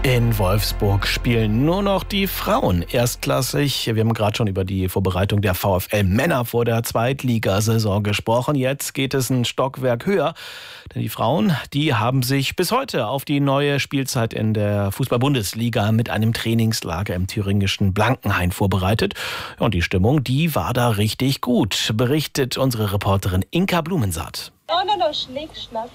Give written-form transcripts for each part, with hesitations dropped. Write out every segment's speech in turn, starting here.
In Wolfsburg spielen nur noch die Frauen erstklassig. Wir haben gerade schon über die Vorbereitung der VfL-Männer vor der Zweitligasaison gesprochen. Jetzt geht es ein Stockwerk höher. Denn die Frauen, die haben sich bis heute auf die neue Spielzeit in der Fußball-Bundesliga mit einem Trainingslager im thüringischen Blankenhain vorbereitet. Und die Stimmung, die war da richtig gut, berichtet unsere Reporterin Inka Blumensaat. Schnick, schnack.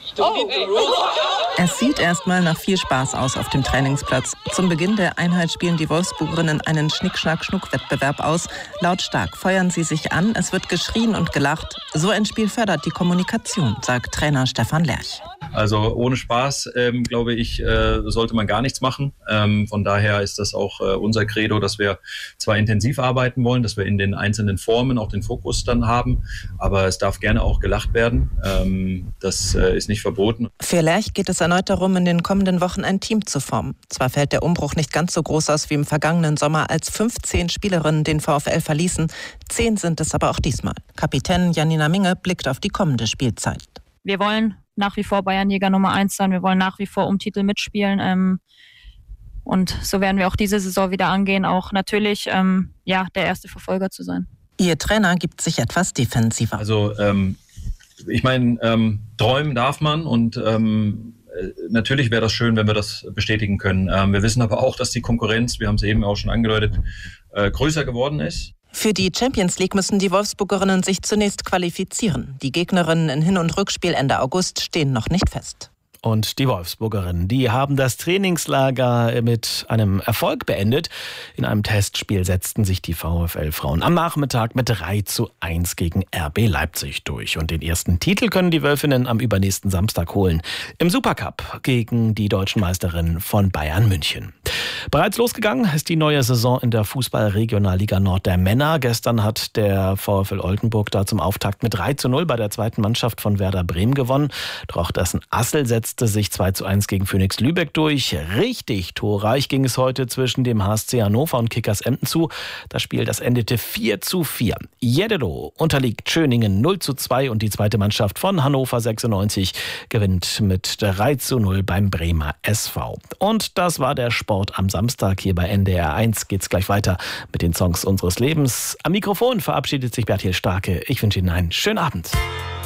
Es sieht erstmal nach viel Spaß aus auf dem Trainingsplatz. Zum Beginn der Einheit spielen die Wolfsburgerinnen einen Schnick-Schnack-Schnuck-Wettbewerb aus. Lautstark feuern sie sich an, es wird geschrien und gelacht. So ein Spiel fördert die Kommunikation, sagt Trainer Stefan Lerch. Also ohne Spaß, glaube ich, sollte man gar nichts machen. Von daher ist das auch unser Credo, dass wir zwar intensiv arbeiten wollen, dass wir in den einzelnen Formen auch den Fokus dann haben, aber es darf gerne auch gelacht werden. Das ist nicht verboten. Für Lerch geht es erneut darum, in den kommenden Wochen ein Team zu formen. Zwar fällt der Umbruch nicht ganz so groß aus wie im vergangenen Sommer, als 15 Spielerinnen den VfL verließen. 10 sind es aber auch diesmal. Kapitänin Janina Minge blickt auf die kommende Spielzeit. Wir wollen nach wie vor Bayernjäger Nummer 1 sein. Wir wollen nach wie vor um Titel mitspielen. Und so werden wir auch diese Saison wieder angehen, auch natürlich der erste Verfolger zu sein. Ihr Trainer gibt sich etwas defensiver. Also ich meine, träumen darf man und natürlich wäre das schön, wenn wir das bestätigen können. Wir wissen aber auch, dass die Konkurrenz, wir haben es eben auch schon angedeutet, größer geworden ist. Für die Champions League müssen die Wolfsburgerinnen sich zunächst qualifizieren. Die Gegnerinnen in Hin- und Rückspiel Ende August stehen noch nicht fest. Und die Wolfsburgerinnen, die haben das Trainingslager mit einem Erfolg beendet. In einem Testspiel setzten sich die VfL-Frauen am Nachmittag mit 3:1 gegen RB Leipzig durch. Und den ersten Titel können die Wölfinnen am übernächsten Samstag holen. Im Supercup gegen die deutschen Meisterinnen von Bayern München. Bereits losgegangen ist die neue Saison in der Fußball-Regionalliga Nord der Männer. Gestern hat der VfL Oldenburg da zum Auftakt mit 3:0 bei der zweiten Mannschaft von Werder Bremen gewonnen. Doch dessen Assel setzte sich 2:1 gegen Phoenix Lübeck durch. Richtig torreich ging es heute zwischen dem HSC Hannover und Kickers Emden zu. Das Spiel, das endete 4:4. Jeddelo unterliegt Schöningen 0:2 und die zweite Mannschaft von Hannover 96 gewinnt mit 3:0 beim Bremer SV. Und das war der Sport am Samstag. Hier bei NDR 1 geht's gleich weiter mit den Songs unseres Lebens. Am Mikrofon verabschiedet sich Bertil Starke. Ich wünsche Ihnen einen schönen Abend.